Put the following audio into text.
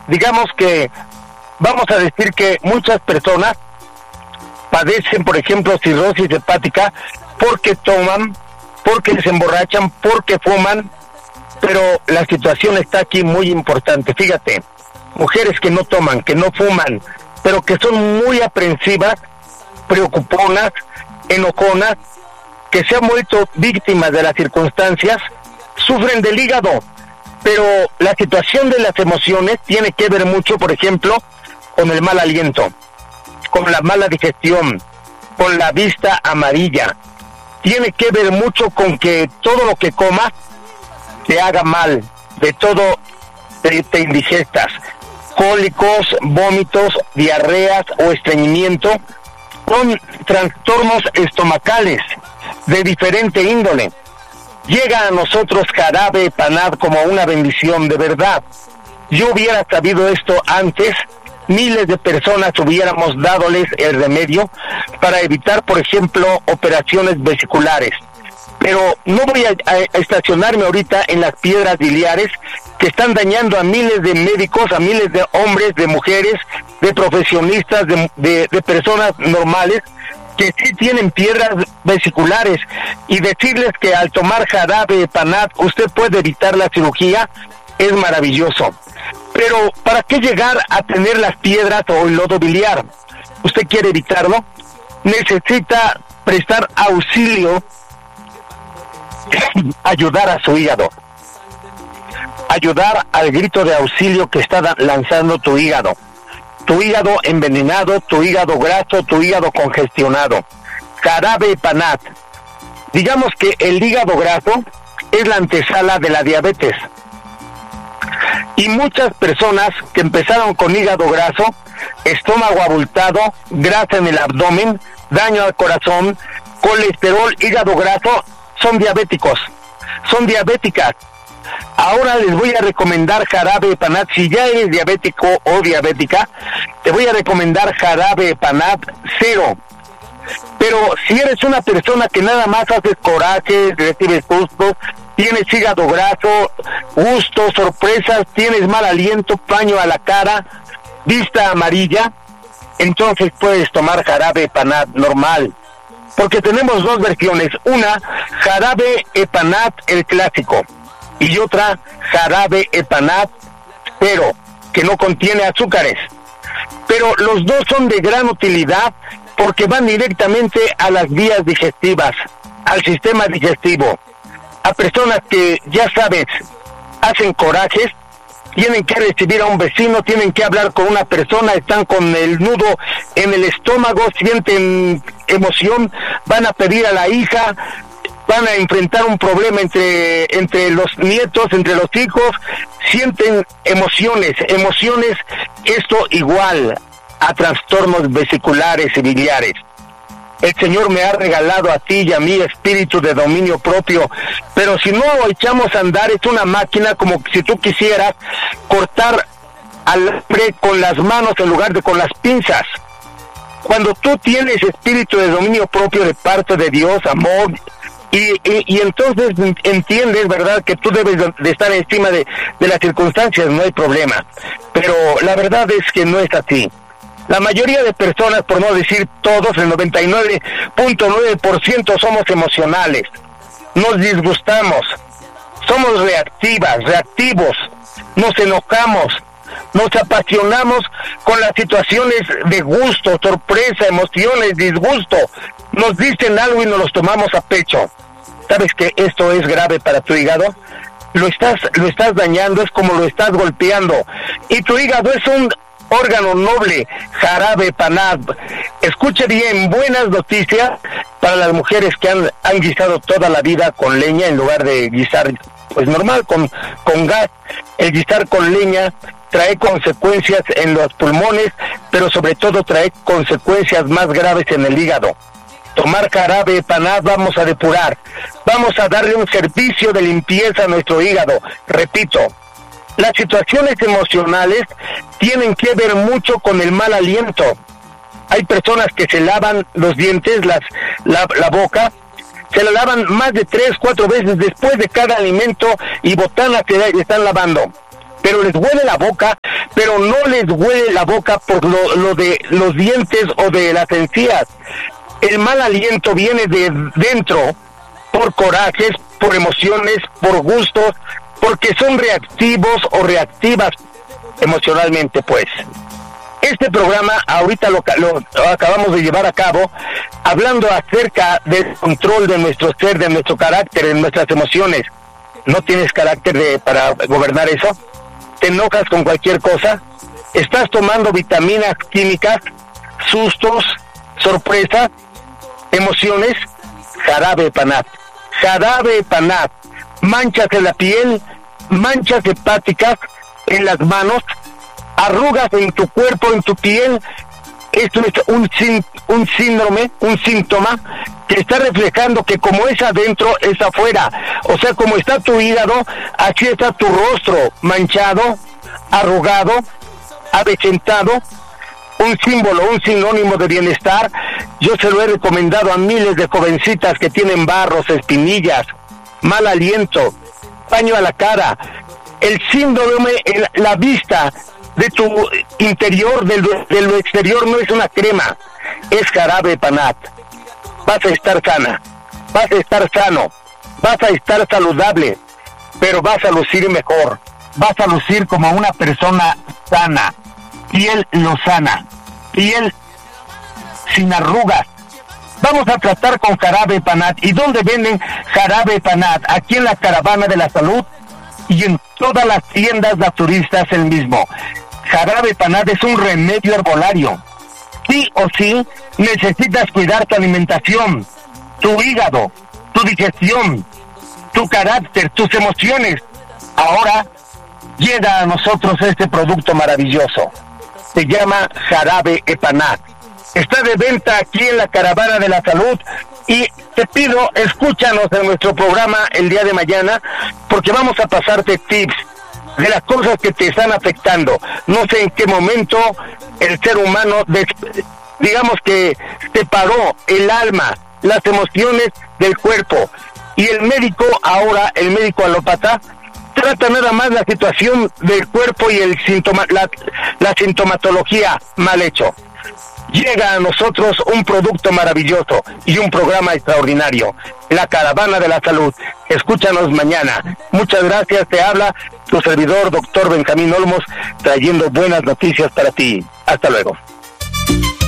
digamos que, vamos a decir que muchas personas padecen, por ejemplo, cirrosis hepática porque toman, porque se emborrachan, porque fuman, pero la situación está aquí muy importante. Fíjate, mujeres que no toman, que no fuman, pero que son muy aprensivas, preocuponas, enojonas, que se han vuelto víctimas de las circunstancias, sufren del hígado, pero la situación de las emociones tiene que ver mucho, por ejemplo, con el mal aliento, con la mala digestión, con la vista amarilla. Tiene que ver mucho con que todo lo que comas te haga mal, de todo te indigestas, cólicos, vómitos, diarreas o estreñimiento, con trastornos estomacales de diferente índole. Llega a nosotros Jarabe Panad como una bendición, de verdad. Yo hubiera sabido esto antes, miles de personas hubiéramos dádoles el remedio para evitar, por ejemplo, operaciones vesiculares. Pero no voy a estacionarme ahorita en las piedras biliares que están dañando a miles de médicos, a miles de hombres, de mujeres, de profesionistas, de personas normales que sí tienen piedras vesiculares, y decirles que al tomar Jarabe Panad usted puede evitar la cirugía es maravilloso. Pero ¿para qué llegar a tener las piedras o el lodo biliar? ¿Usted quiere evitarlo? Necesita prestar auxilio, ayudar a su hígado, ayudar al grito de auxilio que está lanzando tu hígado envenenado, tu hígado graso, tu hígado congestionado. Jarabe Panad. Digamos que el hígado graso es la antesala de la diabetes, y muchas personas que empezaron con hígado graso, estómago abultado, grasa en el abdomen, daño al corazón, colesterol, hígado graso, son diabéticos, son diabéticas. Ahora les voy a recomendar Jarabe Panad. Si ya eres diabético o diabética, te voy a recomendar Jarabe Panad 0. Pero si eres una persona que nada más haces coraje, recibes sustos, tienes hígado graso, gustos, sorpresas, tienes mal aliento, paño a la cara, vista amarilla, entonces puedes tomar Jarabe Panad normal. Porque tenemos dos versiones, una Jarabe Panad el clásico y otra Jarabe Panad 0, que no contiene azúcares. Pero los dos son de gran utilidad porque van directamente a las vías digestivas, al sistema digestivo. A personas que, ya sabes, hacen corajes, tienen que recibir a un vecino, tienen que hablar con una persona, están con el nudo en el estómago, sienten emoción, van a pedir a la hija, van a enfrentar un problema entre los nietos, entre los hijos, sienten emociones, esto igual a trastornos vesiculares y biliares. El Señor me ha regalado a ti y a mí espíritu de dominio propio, pero si no lo echamos a andar, es una máquina como si tú quisieras cortar al hombre con las manos en lugar de con las pinzas. Cuando tú tienes espíritu de dominio propio de parte de Dios, amor, y entonces entiendes, ¿verdad?, que tú debes de estar encima de las circunstancias, no hay problema. Pero la verdad es que no es así. La mayoría de personas, por no decir todos, el 99.9% somos emocionales. Nos disgustamos, somos reactivos, nos enojamos, nos apasionamos con las situaciones de gusto, sorpresa, emociones, disgusto. Nos dicen algo y nos los tomamos a pecho. ¿Sabes que esto es grave para tu hígado? Lo estás dañando, es como lo estás golpeando. Y tu hígado es un órgano noble. Jarabe Panad. Escuche bien, buenas noticias para las mujeres que han guisado toda la vida con leña en lugar de guisar pues normal con gas. El guisar con leña trae consecuencias en los pulmones, pero sobre todo trae consecuencias más graves en el hígado. Tomar Jarabe Panad, vamos a depurar, vamos a darle un servicio de limpieza a nuestro hígado. Repito, las situaciones emocionales tienen que ver mucho con el mal aliento. Hay personas que se lavan los dientes, la boca, se la lavan más de 3-4 veces después de cada alimento y botana que están lavando. Pero les huele la boca pero no les huele la boca por lo de los dientes o de las encías. El mal aliento viene de dentro, por corajes, por emociones, por gustos, porque son reactivos o reactivas emocionalmente, pues. Este programa ahorita lo acabamos de llevar a cabo hablando acerca del control de nuestro ser, de nuestro carácter, de nuestras emociones. ¿No tienes carácter para gobernar eso? ¿Te enojas con cualquier cosa? ¿Estás tomando vitaminas químicas, sustos, sorpresas, emociones? Jarabe Panat. Jarabe Panat. Manchas en la piel, manchas hepáticas en las manos, arrugas en tu cuerpo, en tu piel. Esto es un síndrome, un síntoma que está reflejando que como es adentro, es afuera. O sea, como está tu hígado, así está tu rostro, manchado, arrugado, avejentado. Un símbolo, un sinónimo de bienestar. Yo se lo he recomendado a miles de jovencitas que tienen barros, espinillas, mal aliento, paño a la cara. El síndrome en la vista de tu interior, de lo exterior, no es una crema, es Jarabe Panat. Vas a estar sana, vas a estar sano, vas a estar saludable, pero vas a lucir mejor, vas a lucir como una persona sana, piel lozana, piel sin arrugas. Vamos a tratar con Jarabe Panat. ¿Y dónde venden Jarabe Panat? Aquí en la Caravana de la Salud y en todas las tiendas naturistas el mismo. Jarabe Panat es un remedio herbolario. Sí o sí necesitas cuidar tu alimentación, tu hígado, tu digestión, tu carácter, tus emociones. Ahora llega a nosotros este producto maravilloso. Se llama Jarabe Panat. Está de venta aquí en la Caravana de la Salud y te pido, escúchanos en nuestro programa el día de mañana, porque vamos a pasarte tips de las cosas que te están afectando. No sé en qué momento el ser humano, digamos que separó el alma, las emociones del cuerpo, y el médico ahora, el médico alópata, trata nada más la situación del cuerpo y el la sintomatología mal hecho. Llega a nosotros un producto maravilloso y un programa extraordinario, la Caravana de la Salud. Escúchanos mañana. Muchas gracias, te habla tu servidor, doctor Benjamín Olmos, trayendo buenas noticias para ti. Hasta luego.